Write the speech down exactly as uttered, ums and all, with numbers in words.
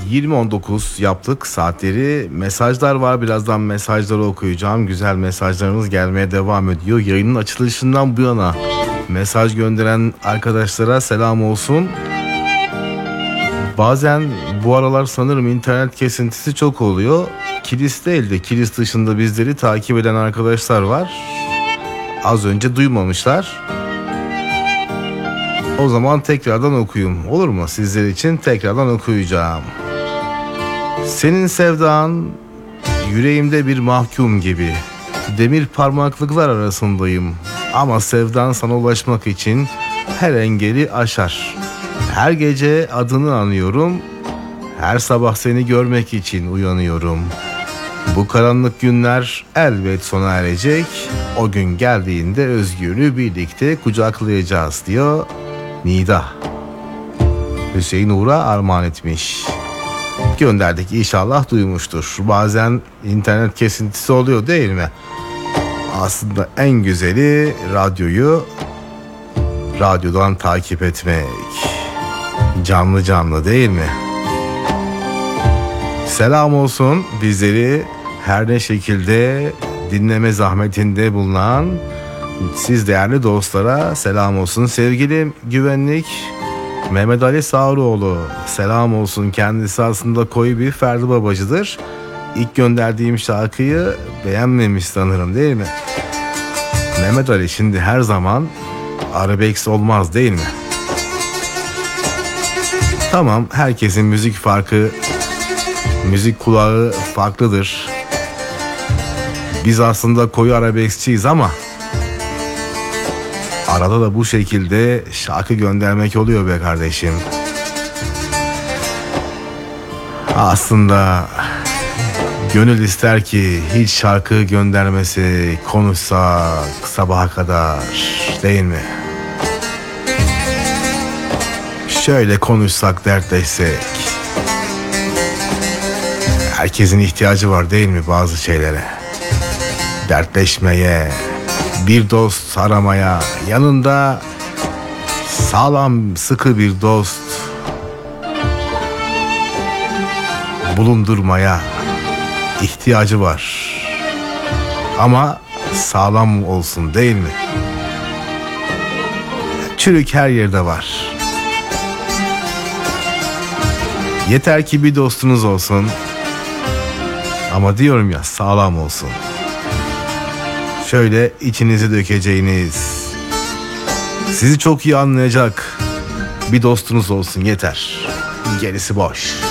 yirmi on dokuz yaptık saatleri. Mesajlar var, birazdan mesajları okuyacağım. Güzel mesajlarınız gelmeye devam ediyor. Yayının açılışından bu yana mesaj gönderen arkadaşlara selam olsun. Bazen bu aralar sanırım internet kesintisi çok oluyor. Kilis değil de Kilis dışında bizleri takip eden arkadaşlar var. Az önce duymamışlar. O zaman tekrardan okuyayım. Olur mu? Sizler için tekrardan okuyacağım. Senin sevdan yüreğimde bir mahkum gibi. Demir parmaklıklar arasındayım. Ama sevdan sana ulaşmak için her engeli aşar. Her gece adını anıyorum. Her sabah seni görmek için uyanıyorum. Bu karanlık günler elbet sona erecek. O gün geldiğinde özgürlüğü birlikte kucaklayacağız diyor Nida. Hüseyin Uğur'a armağan etmiş. Gönderdik, inşallah duymuştur. Bazen internet kesintisi oluyor değil mi? Aslında en güzeli radyoyu radyodan takip etmek. Canlı canlı değil mi? Selam olsun bizleri her ne şekilde dinleme zahmetinde bulunan siz değerli dostlara selam olsun. Sevgili güvenlik Mehmet Ali Sağroğlu selam olsun. Kendisi aslında koyu bir Ferdi Babacıdır. İlk gönderdiğim şarkıyı beğenmemiş sanırım değil mi? Mehmet Ali şimdi her zaman arabesk olmaz değil mi? Tamam, herkesin müzik farkı, müzik kulağı farklıdır. Biz aslında koyu arabeskçiyiz ama arada da bu şekilde şarkı göndermek oluyor be kardeşim. Aslında gönül ister ki hiç şarkı göndermesi, konuşsak sabaha kadar değil mi? Şöyle konuşsak, dertleşsek. Herkesin ihtiyacı var değil mi bazı şeylere? Dertleşmeye, bir dost aramaya, yanında sağlam sıkı bir dost bulundurmaya ihtiyacı var. Ama sağlam olsun değil mi? Çürük her yerde var. Yeter ki bir dostunuz olsun. Ama diyorum ya, sağlam olsun. Şöyle içinizi dökeceğiniz, sizi çok iyi anlayacak bir dostunuz olsun yeter. Gerisi boş.